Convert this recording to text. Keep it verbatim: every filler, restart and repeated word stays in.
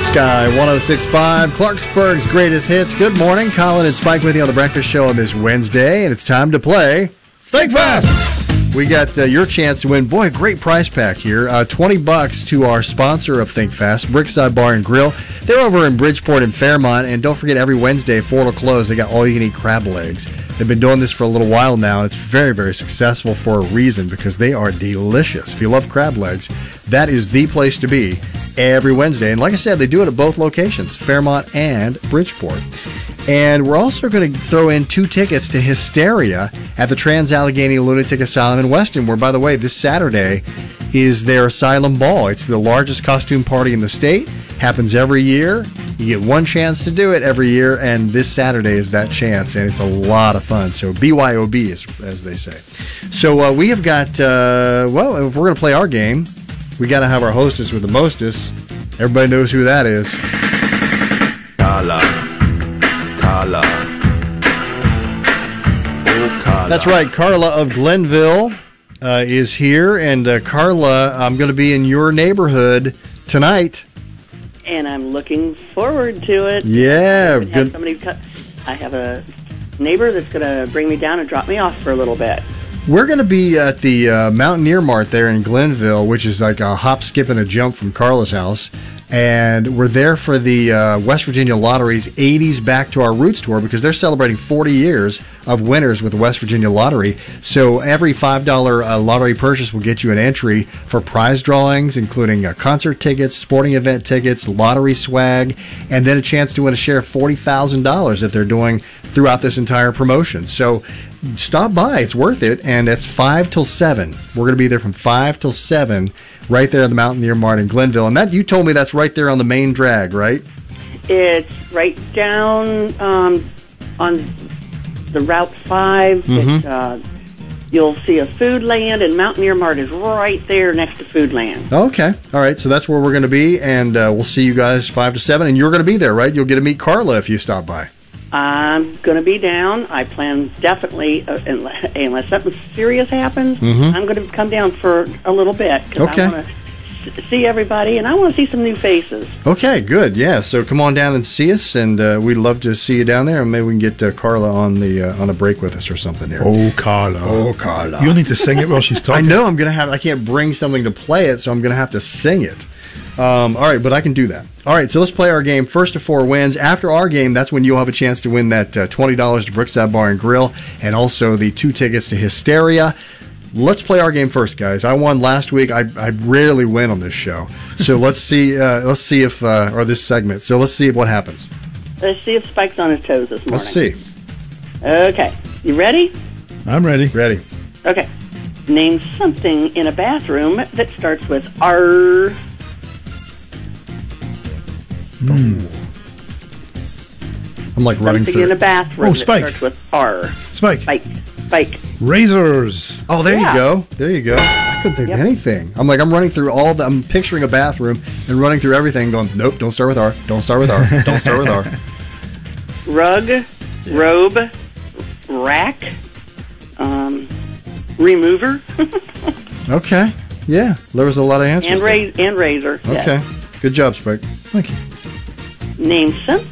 Sky one oh six point five, Clarksburg's greatest hits. Good morning. Colin and Spike with you on The Breakfast Show on this Wednesday, and it's time to play Think Fast. We got uh, your chance to win. Boy, great prize pack here. Uh, twenty bucks to our sponsor of Think Fast, Brickside Bar and Grill. They're over in Bridgeport and Fairmont, and don't forget, every Wednesday, four to close, they got all-you-can-eat crab legs. They've been doing this for a little while now, and it's very, very successful for a reason, because they are delicious. If you love crab legs, that is the place to be every Wednesday. And like I said, they do it at both locations, Fairmont and Bridgeport. And we're also going to throw in two tickets to Hysteria at the Trans-Allegheny Lunatic Asylum in Weston, where, by the way, this Saturday is their Asylum Ball. It's the largest costume party in the state. Happens every year. You get one chance to do it every year, and this Saturday is that chance, and it's a lot of fun. So B Y O B, as, as they say. So uh, we have got, uh, well, if we're going to play our game, we got to have our hostess with the mostest. Everybody knows who that is. Carla. Carla. Oh, Carla. That's right. Carla of Glenville uh, is here. And uh, Carla, I'm going to be in your neighborhood tonight. And I'm looking forward to it. Yeah. I Good. have somebody, I have a neighbor that's going to bring me down and drop me off for a little bit. We're going to be at the uh, Mountaineer Mart there in Glenville, which is like a hop, skip, and a jump from Carla's house. And we're there for the uh, West Virginia Lottery's eighties Back to Our Roots tour, because they're celebrating forty years of winners with the West Virginia Lottery. So every five dollars uh, lottery purchase will get you an entry for prize drawings, including uh, concert tickets, sporting event tickets, lottery swag, and then a chance to win a share of forty thousand dollars that they're doing throughout this entire promotion. So stop by. It's worth it. And it's five till seven. We're going to be there from five till seven right there at the Mountaineer Mart in Glenville. And that, you told me that's right there on the main drag, right? It's right down um, on the Route five. Mm-hmm. It, uh, you'll see a Food Land, and Mountaineer Mart is right there next to Food Land. Okay. All right. So that's where we're going to be. And uh, we'll see you guys five to seven. And you're going to be there, right? You'll get to meet Carla if you stop by. I'm going to be down. I plan definitely, uh, unless, unless something serious happens, mm-hmm. I'm going to come down for a little bit, because okay. I want to see everybody, and I want to see some new faces. Okay, good. Yeah, so come on down and see us, and uh, we'd love to see you down there, and maybe we can get uh, Carla on the uh, on a break with us or something here. Oh, Carla. Oh, Carla. You'll need to sing it while she's talking. I know. I'm going to have. I can't bring something to play it, so I'm going to have to sing it. Um, all right, but I can do that. All right, so let's play our game. First to four wins. After our game, that's when you'll have a chance to win that uh, twenty dollars to Brickside Bar and Grill, and also the two tickets to Hysteria. Let's play our game first, guys. I won last week. I, I rarely win on this show, so let's see. Uh, let's see if uh, or this segment. So let's see what happens. Let's see if Spike's on his toes this morning. Let's see. Okay, you ready? I'm ready. Ready. Okay. Name something in a bathroom that starts with R. Mm. I'm like running Something through. in a bathroom Oh, that Spike. starts with R. Spike. Spike. Spike. Razors. Oh, there Yeah. you go. There you go. I couldn't think Yep. of anything. I'm like, I'm running through all the, I'm picturing a bathroom and running through everything going, nope, don't start with R. Don't start with R. Don't start with R. Rug. Robe. Rack. Um, remover. Okay. Yeah. There was a lot of answers. and, there. ra- and razor. Okay. Yes. Good job, Spike. Thank you. Name something